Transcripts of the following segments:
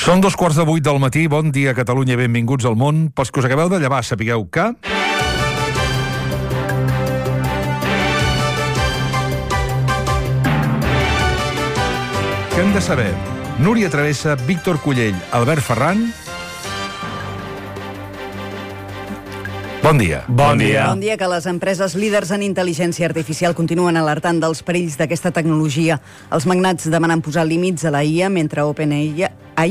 Són 7:15 del matí, bon dia Catalunya, benvinguts al món. Pels que us acabeu de llevar, sapigueu que... Què hem de saber? Núria Travessa, Víctor Cullell, Albert Ferran... Bon dia. Bon dia. Bon dia, que les empreses líders en intel·ligència artificial continuen alertant dels perills d'aquesta tecnologia. Els magnats demanen posar límits a la IA, mentre OpenAI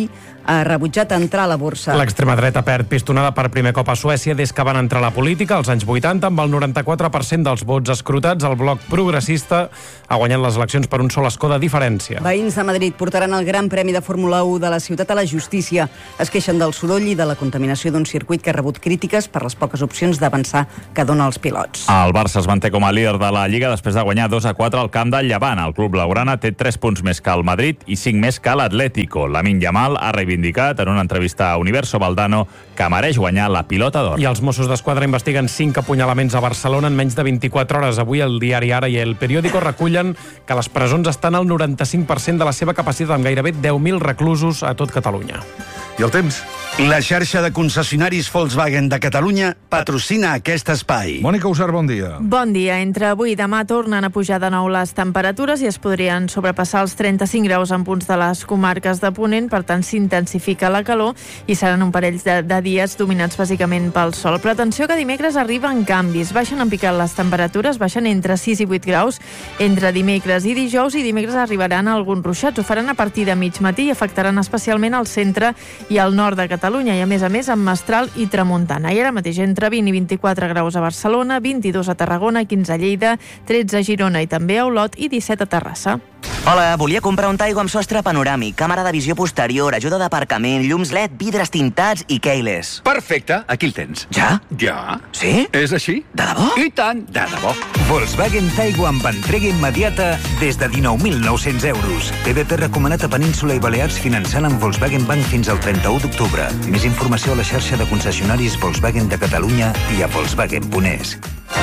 ha rebutjat entrar a la borsa. L'extrema dreta perd pistonada per primer cop a Suècia des que van entrar a la política als anys 80, amb el 94% dels vots escrutats. El bloc progressista ha guanyat les eleccions per un sol escó de diferència. Veïns de Madrid portaran el Gran Premi de Fórmula 1 de la ciutat a la justícia. Es queixen del soroll i de la contaminació d'un circuit que ha rebut crítiques per les poques opcions d'avançar que dona als pilots. El Barça es manté com a líder de la Lliga després de guanyar 2-4 al camp del Llevant. El club blaugrana té 3 punts més que el Madrid i 5 més que l'Atlético. Lamine Yamal ha reivindicat en una entrevista a Universo Valdano que mereix guanyar la pilota d'or. I els Mossos d'Esquadra investiguen 5 apunyalaments a Barcelona en menys de 24 hores. Avui el diari Ara i el Periódico recullen que les presons estan al 95% de la seva capacitat, amb gairebé 10.000 reclusos a tot Catalunya. I el temps? La xarxa de concessionaris Volkswagen de Catalunya patrocina aquest espai. Mònica Usar, bon dia. Bon dia. Entre avui i demà tornen a pujar de nou les temperatures i es podrien sobrepassar els 35 graus en punts de les comarques de Ponent. Per tant, s'intensifica la calor i seran un parell de dies dominats bàsicament pel sol. Però atenció, que dimecres arriben canvis. Baixen en picat les temperatures, baixen entre 6 i 8 graus entre dimecres i dijous, i dimecres arribaran alguns ruixats. Ho faran a partir de mig matí i afectaran especialment el centre i el nord de Catalunya, i a més amb Mestral i Tramuntana. I ara mateix entre 20 i 24 graus a Barcelona, 22 a Tarragona, 15 a Lleida, 13 a Girona i també a Olot i 17 a Terrassa. Hola, volia comprar un Taigo amb sostre panoràmic, càmera de visió posterior, ajuda d'aparcament, llums LED, vidres tintats i keyless. Perfecte, aquí el tens. Ja? Ja. Sí? És així? De debò? I tant, de debò. Volkswagen Taigo amb entrega immediata des de 19.900 euros. TDT recomanat a Península i Balears finançant amb Volkswagen Bank fins al 31 d'octubre. Més informació a la xarxa de concessionaris Volkswagen de Catalunya i a Volkswagen.es.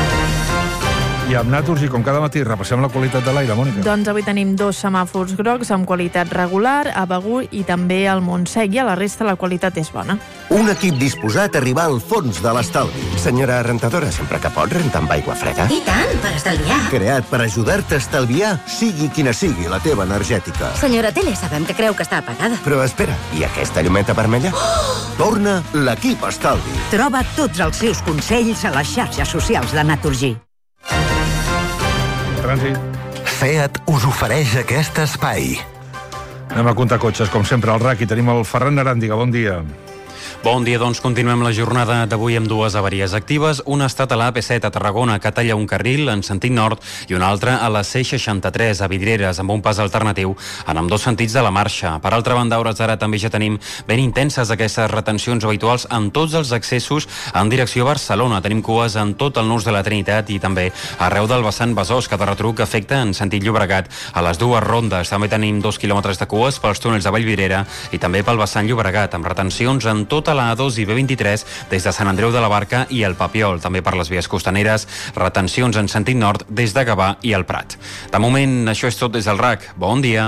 I amb Naturs, i com cada matí, repassem la qualitat de l'aire, Mònica. Doncs avui tenim 2 semàfors grocs amb qualitat regular, a Begur i també al Montsec, i a la resta la qualitat és bona. Un equip disposat a arribar al fons de l'estalvi. Senyora rentadora, sempre que pot renta amb aigua freda. I tant, per estalviar. Creat per ajudar-te a estalviar, sigui quina sigui la teva energètica. Senyora Tele, sabem que creu que està apagada. Però espera, i aquesta llumeta vermella? Torna l'equip estalvi. Troba tots els seus consells a les xarxes socials de Naturgy. Trànsit. Fiat us ofereix aquest espai. Anem a comptar cotxes, com sempre, al RAC, i tenim el Ferran Aràndiga. Bon dia. Bon dia, doncs continuem la jornada d'avui amb 2 avaries actives. Una ha estat a l'AP7 a Tarragona, que talla un carril en sentit nord, i una altra a la C63 a Vidreres, amb un pas alternatiu en ambdós sentits de la marxa. Per altra banda, a hores d'ara també ja tenim ben intenses aquestes retencions habituals en tots els accessos en direcció a Barcelona. Tenim cues en tot el nus de la Trinitat i també arreu del vessant Besòs, que de retruc afecta en sentit Llobregat a les 2 rondes. També tenim 2 quilòmetres de cues pels túnels de Vallvidrera i també pel vessant Llobregat, amb retencions en tota la A2 i B23 des de Sant Andreu de la Barca i el Papiol. També per les vies costaneres, retencions en sentit nord des de Gavà i el Prat. De moment, això és tot des del RAC. Bon dia.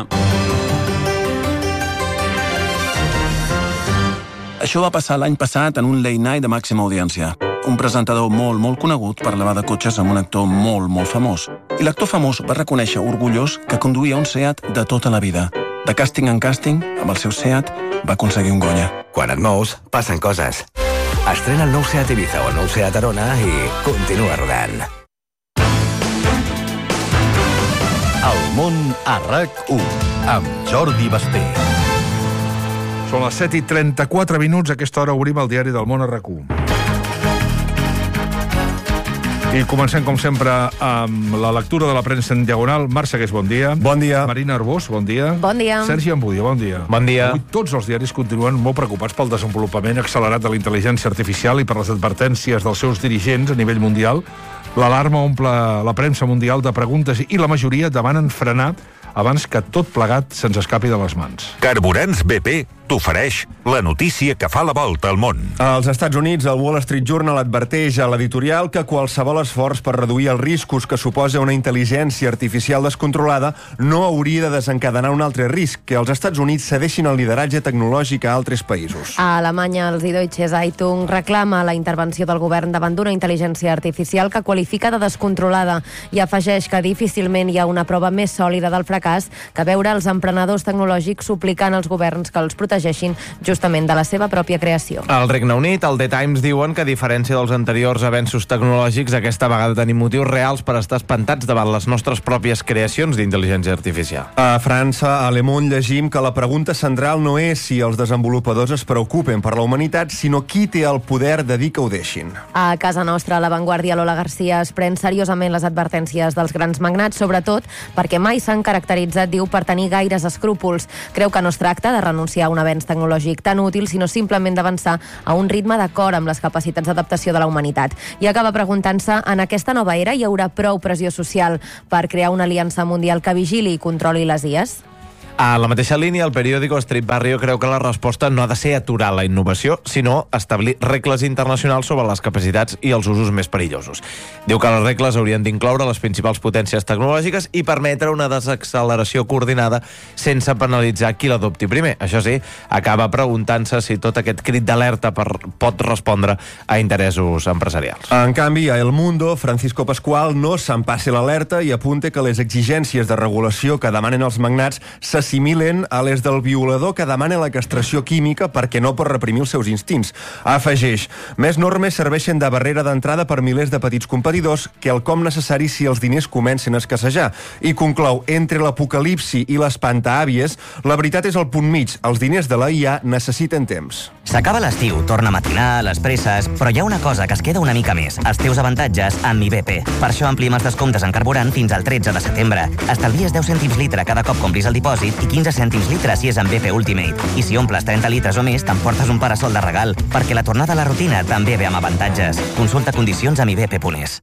Això va passar l'any passat en un late night de màxima audiència. Un presentador molt conegut parlava de cotxes amb un actor molt famós. I l'actor famós va reconèixer orgullós que conduïa un Seat de tota la vida. De càsting en càsting, amb el seu Seat, va aconseguir un Goya. Quan et mous, passen coses. Estrena el nou Seat Ibiza o el nou Seat Arona i continua rodant. El món a RAC1, amb Jordi Basté. Són les 7:34. A aquesta hora obrim el diari del món a RAC1. I comencem, com sempre, amb la lectura de la premsa en diagonal. Marc Segués, bon dia. Bon dia. Marina Arbós, bon dia. Bon dia. Sergi Ambudia, bon dia. Bon dia. Avui tots els diaris continuen molt preocupats pel desenvolupament accelerat de la intel·ligència artificial i per les advertències dels seus dirigents a nivell mundial. L'alarma omple la premsa mundial de preguntes i la majoria demanen frenar abans que tot plegat se'ns escapi de les mans. Carburants BP t'ofereix la notícia que fa la volta al món. Als Estats Units, el Wall Street Journal adverteix a l'editorial que qualsevol esforç per reduir els riscos que suposa una intel·ligència artificial descontrolada no hauria de desencadenar un altre risc, que els Estats Units cedeixin el lideratge tecnològic a altres països. A Alemanya, el Süddeutsche Zeitung reclama la intervenció del govern davant d'una intel·ligència artificial que qualifica de descontrolada i afegeix que difícilment hi ha una prova més sòlida del fracàs que veure els emprenedors tecnològics suplicant als governs que els protegeixin justament de la seva pròpia creació. Al Regne Unit, el The Times diuen que a diferència dels anteriors avenços tecnològics, aquesta vegada tenim motius reals per estar espantats davant les nostres pròpies creacions d'intel·ligència artificial. A França, a Le Monde, llegim que la pregunta central no és si els desenvolupadors es preocupen per la humanitat, sinó qui té el poder de dir que ho deixin. A casa nostra, a La Vanguardia, Lola Garcia es pren seriosament les advertències dels grans magnats, sobretot perquè mai s'han caracteritzat, diu, per tenir gaires escrúpols. Creu que no es tracta de renunciar a un avenç tecnològic tan útil, sinó simplement d'avançar a un ritme d'acord amb les capacitats d'adaptació de la humanitat. I acaba preguntant-se, en aquesta nova era hi haurà prou pressió social per crear una aliança mundial que vigili i controli les IAs? A la mateixa línia, el periòdico Street Barrio creu que la resposta no ha de ser aturar la innovació, sinó establir regles internacionals sobre les capacitats i els usos més perillosos. Diu que les regles haurien d'incloure les principals potències tecnològiques i permetre una desacceleració coordinada sense penalitzar qui l'adopti primer. Això sí, acaba preguntant-se si tot aquest crit d'alerta pot respondre a interessos empresarials. En canvi, a El Mundo, Francisco Pascual no s'empassa l'alerta i apunta que les exigències de regulació que demanen els magnats s'assimilen a les del violador que demana la castració química perquè no pot reprimir els seus instints. Afegeix, més normes serveixen de barrera d'entrada per milers de petits competidors, quelcom necessari si els diners comencen a escassejar. I conclou, entre l'apocalipsi i l'espantàvies, la veritat és el punt mig. Els diners de la IA necessiten temps. S'acaba l'estiu, torna a matinar, les presses, però hi ha una cosa que es queda una mica més, els teus avantatges amb IBP. Per això ampliem els descomptes en carburant fins al 13 de setembre. Estalvies 10 cèntims litre cada cop complis el dipòsit i 15 cèntims litre si és amb BP Ultimate. I si omples 30 litres o més, t'emportes un parasol de regal, perquè la tornada a la rutina també ve amb avantatges. Consulta condicions amb ibp.es.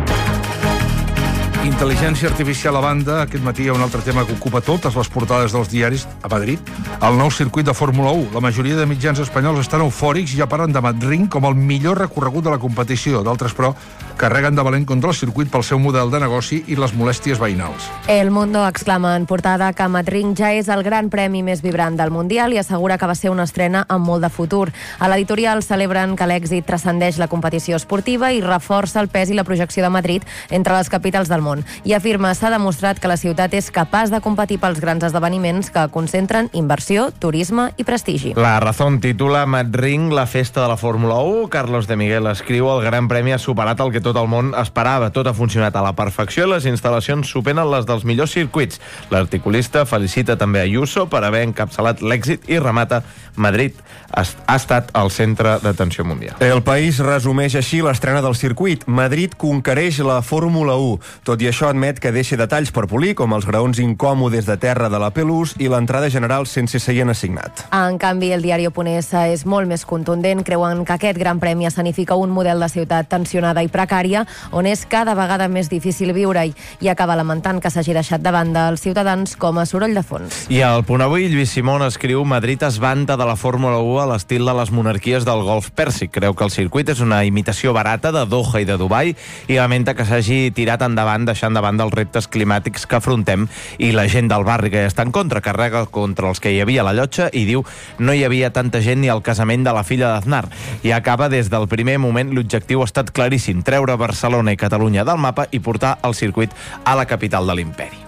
Intel·ligència artificial a banda, aquest matí hi ha un altre tema que ocupa totes les portades dels diaris a Madrid, el nou circuit de Fórmula 1. La majoria de mitjans espanyols estan eufòrics i ja parlen de Madrid com el millor recorregut de la competició. D'altres, però, carreguen de valent contra el circuit pel seu model de negoci i les molèsties veïnals. El Mundo exclama en portada que Madrid ja és el gran premi més vibrant del Mundial i assegura que va ser una estrena amb molt de futur. A l'editorial celebren que l'èxit transcendeix la competició esportiva i reforça el pes i la projecció de Madrid entre les capitals del món. I afirma s'ha demostrat que la ciutat és capaç de competir pels grans esdeveniments que concentren inversió, turisme i prestigi. La Razón titula Madrid, la festa de la Fórmula 1. Carlos de Miguel escriu el Gran Premi ha superat el que tot el món esperava. Tot ha funcionat a la perfecció i les instal·lacions superen les dels millors circuits. L'articulista felicita també a Ayuso per haver encapçalat l'èxit i remata Madrid ha estat el centre d'atenció mundial. El País resumeix així l'estrena del circuit. Madrid conquereix la Fórmula 1. Tot i això admet que deixa detalls per polir, com els graons incòmodes de terra de la Pelús i l'entrada general sense seient assignat. En canvi, el diari.es és molt més contundent. Creuen que aquest gran premi escenifica un model de ciutat tensionada i precària, on és cada vegada més difícil viure-hi, i acaba lamentant que s'hagi deixat de banda els ciutadans com a soroll de fons. I al Punt Avui, Lluís Simón escriu Madrid es vanta de la Fórmula 1 a l'estil de les monarquies del Golf Pèrsic. Creu que el circuit és una imitació barata de Doha i de Dubai i lamenta que s'hagi tirat endavant deixant de banda els reptes climàtics que afrontem i la gent del barri que hi està en contra, carrega contra els que hi havia a la llotja i diu no hi havia tanta gent ni al casament de la filla d'Aznar. I acaba des del primer moment l'objectiu ha estat claríssim, treure Barcelona i Catalunya del mapa i portar el circuit a la capital de l'imperi.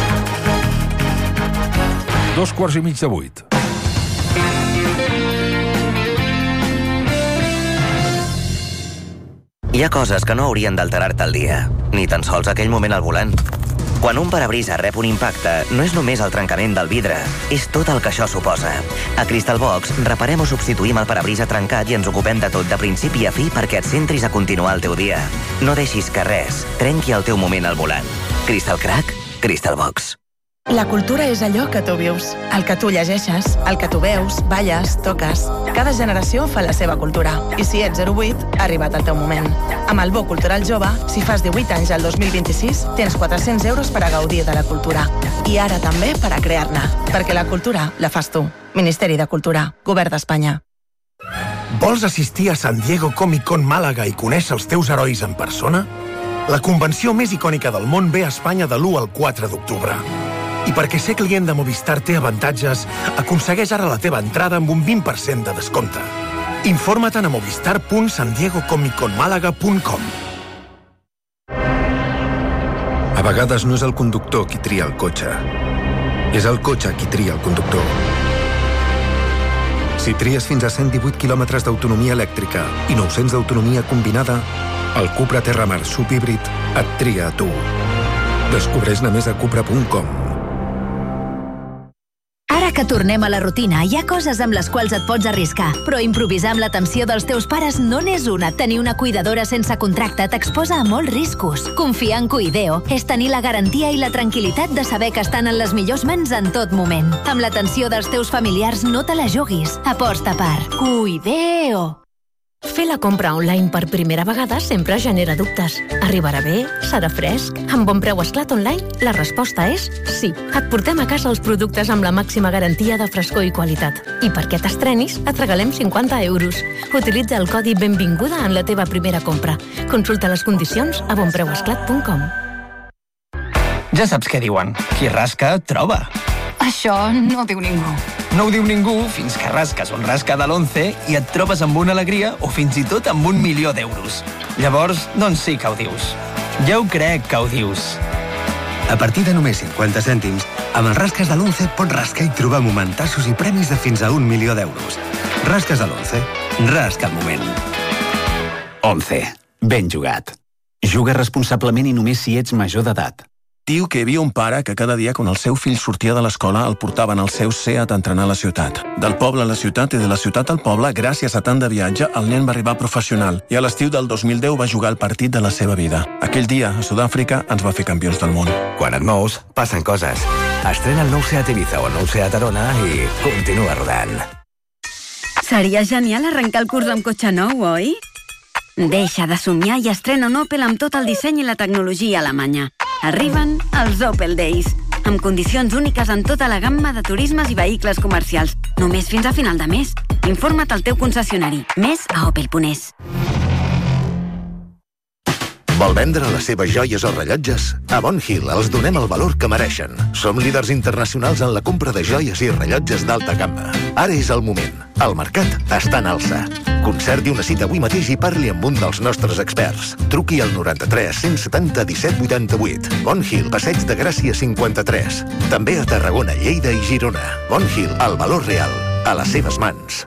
7:15. Hi ha coses que no haurien d'alterar-te el dia, ni tan sols aquell moment al volant. Quan un parabrisa rep un impacte, no és només el trencament del vidre, és tot el que això suposa. A Crystal Box reparem o substituïm el parabrisa trencat i ens ocupem de tot de principi a fi perquè et centris a continuar el teu dia. No deixis que res trenqui el teu moment al volant. Crystal Crack, Crystal Box. La cultura és allò que tu vius, el que tu llegeixes, el que tu veus, balles, toques. Cada generació fa la seva cultura. I si ets 08, ha arribat el teu moment. Amb el Bo Cultural Jove, si fas 18 anys al 2026, tens 400 euros per a gaudir de la cultura. I ara també per a crear-ne, perquè la cultura la fas tu. Ministeri de Cultura, Govern d'Espanya. Vols assistir a San Diego Comic Con Màlaga i conèixer els teus herois en persona? La convenció més icònica del món ve a Espanya de l'1 al 4 d'octubre. I perquè ser client de Movistar té avantatges, aconsegueix ara la teva entrada amb un 20% de descompte. Informa-te'n a movistar.sandiegocomicconmalaga.com. A vegades no és el conductor qui tria el cotxe. És el cotxe qui tria el conductor. Si tries fins a 118 km d'autonomia elèctrica i 900 d'autonomia combinada, el Cupra Terramar subhíbrid et tria a tu. Descobreix-ne més a cupra.com. Ara que tornem a la rutina, hi ha coses amb les quals et pots arriscar. Però improvisar amb l'atenció dels teus pares no n'és una. Tenir una cuidadora sense contracte t'exposa a molts riscos. Confiar en Cuideo és tenir la garantia i la tranquil·litat de saber que estan en les millors mans en tot moment. Amb l'atenció dels teus familiars no te la juguis. Aposta per Cuideo. Fer la compra online per primera vegada sempre genera dubtes. Arribarà bé? Serà fresc? Amb Bon Preu Esclat Online, la resposta és sí. Et portem a casa els productes amb la màxima garantia de frescor i qualitat. I perquè t'estrenis, et regalem 50 euros. Utilitza el codi Benvinguda en la teva primera compra. Consulta les condicions a bonpreuesclat.com. Ja saps què diuen. Qui rasca, troba. Això no ho diu ningú. No ho diu ningú fins que rasques un rasca de l'11 i et trobes amb una alegria o fins i tot amb 1 milió d'euros. Llavors, doncs sí que ho dius. Ja ho crec que ho dius. A partir de només 50 cèntims, amb els rasques de l'11 pots rascar i trobar momentassos i premis de fins a 1 milió d'euros. Rasques de l'11. Rasca el moment. 11. Ben jugat. Juga responsablement i només si ets major d'edat. Diu que hi havia un pare que cada dia quan el seu fill sortia de l'escola el portaven al seu Seat a entrenar a la ciutat. Del poble a la ciutat i de la ciutat al poble, gràcies a tant de viatge, el nen va arribar professional i a l'estiu del 2010 va jugar el partit de la seva vida. Aquell dia, a Sud-àfrica, ens va fer campions del món. Quan et mous, passen coses. Estrena el nou Seat Ibiza o el nou Seat Arona i continua rodant. Seria genial arrencar el curs amb cotxe nou, oi? Deixa de somiar i estrena un Opel amb tot el disseny i la tecnologia alemanya. Arriben els Opel Days, amb condicions úniques en tota la gamma de turismes i vehicles comercials. Només fins a final de mes. Informa't al teu concessionari. Més a opel.es. Vol vendre les seves joies o rellotges? A Bon Hill els donem el valor que mereixen. Som líders internacionals en la compra de joies i rellotges d'alta gamma. Ara és el moment. El mercat està en alça. Concerti una cita avui mateix i parli amb un dels nostres experts. Truqui al 93 170 17 88. Bon Hill, Passeig de Gràcia 53. També a Tarragona, Lleida i Girona. Bon Hill, el valor real, a les seves mans.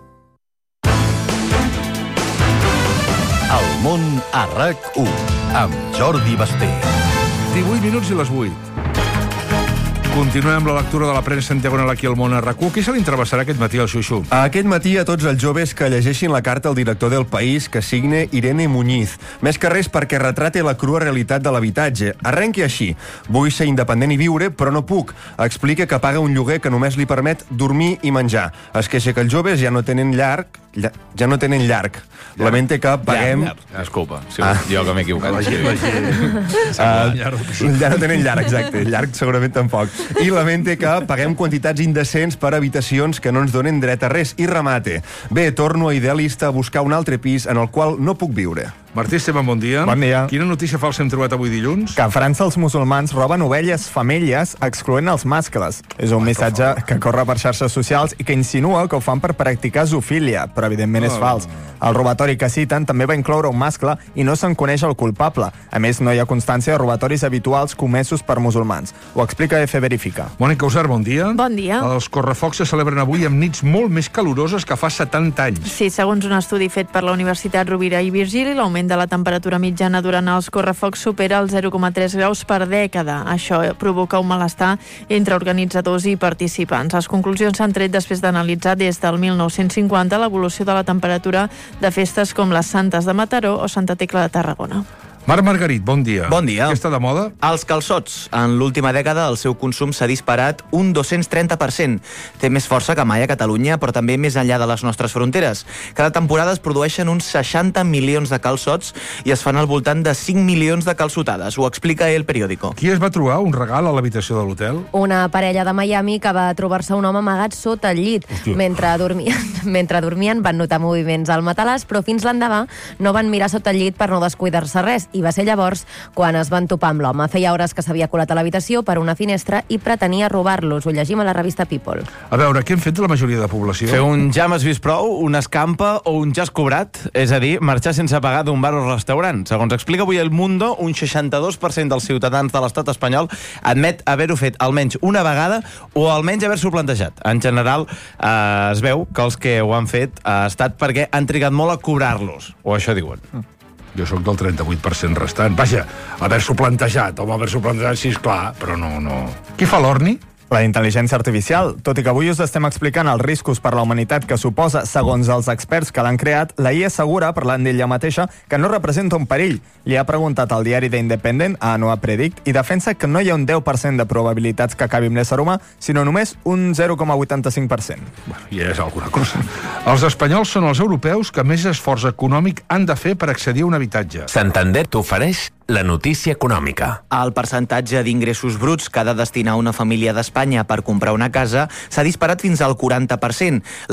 El món a RAC1, amb Jordi Basté. 18 minuts i les 8. Continuem amb la lectura de la premsa en diagonal aquí al món a RAC1. Qui se li entrevessarà aquest matí al Xuxu? Aquest matí a tots els joves que llegeixin la carta al director del País, que signe Irene Muñiz. Més que res perquè retrate la crua realitat de l'habitatge. Arrenqui així. Vull ser independent i viure, però no puc. Explica que paga un lloguer que només li permet dormir i menjar. Es queixa que els joves ja no tenen llarg. Lamenta que paguem... Disculpa, jo que m'he equivocat. Ja no tenen llarg, exacte. Llarg segurament tampoc. I lamenta que paguem quantitats indecents per habitacions que no ens donen dret a res. I remate. Bé, torno a idealista a buscar un altre pis en el qual no puc viure. Martí Esteban, bon dia. Bon dia. Quina notícia falsa hem trobat avui dilluns? Que a França els musulmans roben ovelles femelles excloent els mascles. És un missatge que corre per xarxes socials i que insinua que ho fan per practicar zoofília, però evidentment és fals. El robatori que citen també va incloure un mascle i no se'n coneix el culpable. A més, no hi ha constància de robatoris habituals comesos per musulmans. Ho explica F Verifica. Mònica Usar, bon dia. Bon dia. Els correfocs se celebren avui amb nits molt més caloroses que fa 70 anys. Sí, segons un estudi fet per la Universitat Rovira i Virgili, l'augment de la temperatura mitjana durant els correfocs supera els 0,3 graus per dècada. Això provoca un malestar entre organitzadors i participants. Les conclusions s'han tret després d'analitzar des del 1950 l'evolució de la temperatura de festes com les Santes de Mataró o Santa Tecla de Tarragona. Marc Margarit, bon dia. Bon dia. Què està de moda? Els calçots. En l'última dècada el seu consum s'ha disparat un 230%. Té més força que mai a Catalunya, però també més enllà de les nostres fronteres. Cada temporada es produeixen uns 60 milions de calçots i es fan al voltant de 5 milions de calçotades. Ho explica El Periódico. Qui es va trobar un regal a l'habitació de l'hotel? Una parella de Miami que va trobar-se un home amagat sota el llit. Mentre dormien van notar moviments al matalàs, però fins l'endemà no van mirar sota el llit per no descuidar-se res. I va ser llavors quan es van topar amb l'home. Feia hores que s'havia colat a l'habitació per una finestra i pretenia robar-los. Ho llegim a la revista People. A veure, què han fet la majoria de població? Fer un ja m'has vist prou, una escampa o un ja has cobrat, és a dir, marxar sense pagar d'un bar o restaurant. Segons explica avui El Mundo, un 62% dels ciutadans de l'estat espanyol admet haver-ho fet almenys una vegada o almenys haver-s'ho plantejat. En general, es veu que els que ho han fet ha estat perquè han trigat molt a cobrar-los, o això diuen. Jo sóc del 38% restant. Vaja, haver-s'ho plantejat. Home, haver-s'ho plantejat, sí, esclar, però no. Qui fa l'orni? La intel·ligència artificial. Tot i que avui us estem explicant els riscos per la humanitat que suposa, segons els experts que l'han creat, la IA assegura, parlant d'ella mateixa, que no representa un perill. Li ha preguntat al diari The Independent, a Noah Predict, i defensa que no hi ha un 10% de probabilitats que acabi amb l'ésser humà, sinó només un 0,85%. Bueno, ja és alguna cosa. Els espanyols són els europeus que més esforç econòmic han de fer per accedir a un habitatge. Santander t'ofereix la notícia econòmica. El percentatge d'ingressos bruts que ha de destinar una família d'Espanya per comprar una casa s'ha disparat fins al 40%.